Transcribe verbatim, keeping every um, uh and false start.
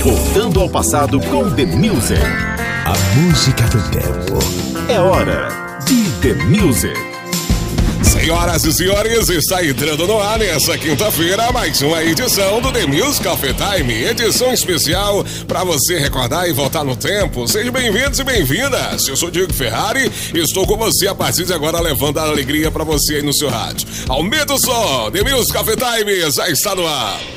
Voltando ao passado com The Music. A música do tempo. É hora de The Music. Senhoras e senhores, está entrando no ar nessa quinta-feira mais uma edição do The Music Coffee Time, edição especial para você recordar e voltar no tempo. Sejam bem-vindos e bem-vindas. Eu sou Diego Ferrari e estou com você a partir de agora levando a alegria para você aí no seu rádio. Aumenta o som, The Music Coffee Time já está no ar.